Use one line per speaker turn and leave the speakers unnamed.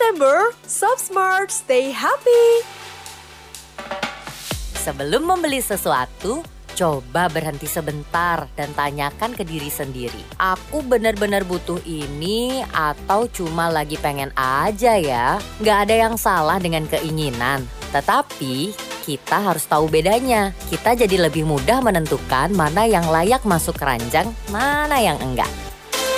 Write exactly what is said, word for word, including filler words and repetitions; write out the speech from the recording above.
September, Shop Smart, stay happy!
Sebelum membeli sesuatu, coba berhenti sebentar dan tanyakan ke diri sendiri. Aku benar-benar butuh ini atau cuma lagi pengen aja ya? Nggak ada yang salah dengan keinginan, tetapi kita harus tahu bedanya. Kita jadi lebih mudah menentukan mana yang layak masuk keranjang, mana yang enggak.